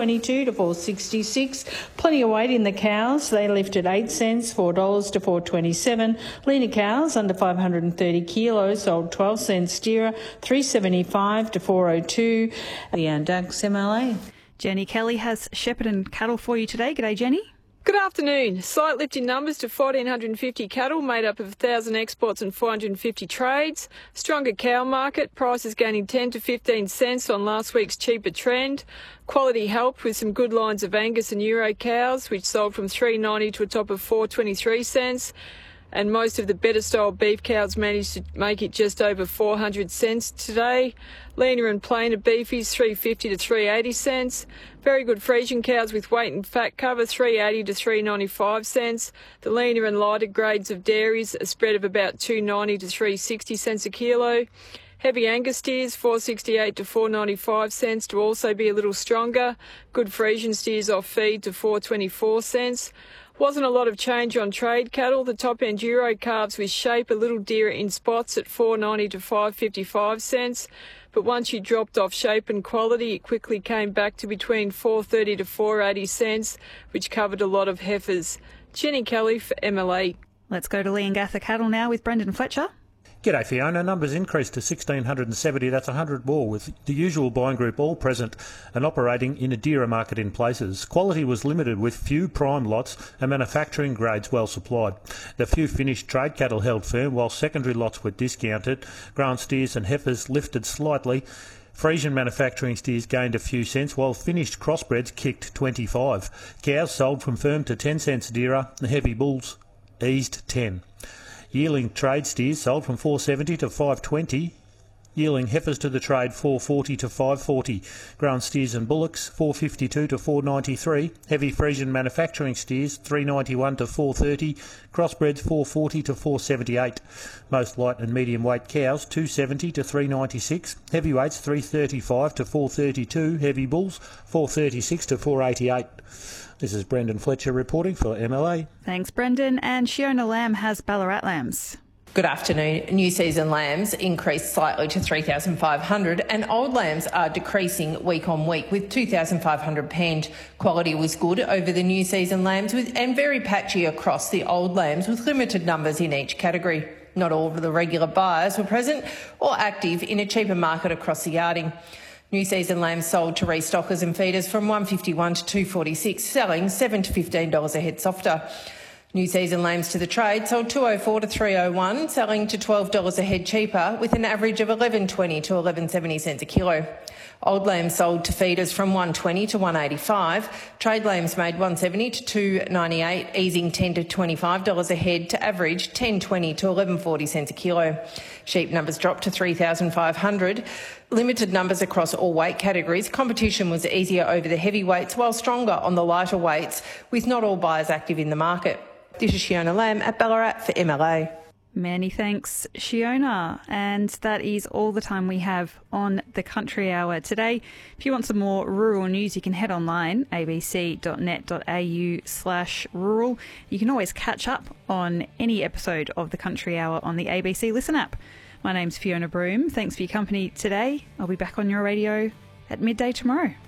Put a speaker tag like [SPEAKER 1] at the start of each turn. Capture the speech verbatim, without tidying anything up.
[SPEAKER 1] twenty-two to four sixty-six. Plenty of weight in the cows. They lifted eight cents, four dollars to four twenty-seven. Leaner cows under five hundred thirty kilos sold twelve cents steerer, three seventy-five to four oh two. The Andax M L A.
[SPEAKER 2] Jenny Kelly has Shepparton cattle for you today. G'day, Jenny.
[SPEAKER 3] Good afternoon. Slight lift in numbers to one thousand four hundred fifty cattle, made up of one thousand exports and four hundred fifty trades. Stronger cow market, prices gaining ten to fifteen cents on last week's cheaper trend. Quality helped with some good lines of Angus and Euro cows, which sold from three ninety to a top of four twenty-three cents. And most of the better style beef cows managed to make it just over four hundred cents today. Leaner and plainer beefies, three fifty to three eighty cents. Very good Friesian cows with weight and fat cover, three eighty to three ninety-five cents. The leaner and lighter grades of dairies, a spread of about two ninety to three sixty cents a kilo. Heavy Angus steers, four sixty-eight to four ninety-five cents, to also be a little stronger. Good Friesian steers off feed to four twenty-four cents. Wasn't a lot of change on trade cattle. The top-end Euro calves with shape a little dearer in spots at four ninety to five fifty-five cents. But once you dropped off shape and quality, it quickly came back to between four thirty to four eighty cents, which covered a lot of heifers. Jenny Kelly for M L A.
[SPEAKER 2] Let's go to Leongatha Cattle now with Brendan Fletcher.
[SPEAKER 4] G'day Fiona, numbers increased to one thousand six hundred seventy, that's one hundred more, with the usual buying group all present and operating in a dearer market in places. Quality was limited with few prime lots and manufacturing grades well supplied. The few finished trade cattle held firm, while secondary lots were discounted. Ground steers and heifers lifted slightly. Friesian manufacturing steers gained a few cents, while finished crossbreds kicked twenty-five. Cows sold from firm to ten cents dearer, the heavy bulls eased ten. Yearling trade steers sold from four seventy to five twenty. Yearling heifers to the trade four forty to five forty. Ground steers and bullocks four fifty-two to four ninety-three. Heavy Friesian manufacturing steers three ninety-one to four thirty. Crossbreds four forty to four seventy-eight. Most light and medium weight cows two seventy to three ninety-six. Heavyweights three thirty-five to four thirty-two. Heavy bulls four thirty-six to four eighty-eight. This is Brendan Fletcher reporting for M L A.
[SPEAKER 2] Thanks, Brendan. And Shiona Lamb has Ballarat lambs.
[SPEAKER 5] Good afternoon. New season lambs increased slightly to three thousand five hundred and old lambs are decreasing week on week with two thousand five hundred penned. Quality was good over the new season lambs with, and very patchy across the old lambs with limited numbers in each category. Not all of the regular buyers were present or active in a cheaper market across the yarding. New season lambs sold to restockers and feeders from one fifty-one to two forty-six, selling seven to fifteen dollars a head softer. New season lambs to the trade sold two oh four to three oh one, selling to twelve dollars a head cheaper, with an average of eleven twenty to eleven seventy cents a kilo. Old lambs sold to feeders from one twenty to one eighty-five. Trade lambs made one seventy to two ninety-eight, easing ten to twenty-five dollars a head to average ten twenty to eleven forty cents a kilo. Sheep numbers dropped to three thousand five hundred. Limited numbers across all weight categories. Competition was easier over the heavyweights, while stronger on the lighter weights, with not all buyers active in the market. This is Shiona Lamb at Ballarat for M L A.
[SPEAKER 2] Many thanks, Shiona. And that is all the time we have on the Country Hour today. If you want some more rural news, you can head online, abc.net.au slash rural. You can always catch up on any episode of the Country Hour on the A B C Listen app. My name's Fiona Broome. Thanks for your company today. I'll be back on your radio at midday tomorrow.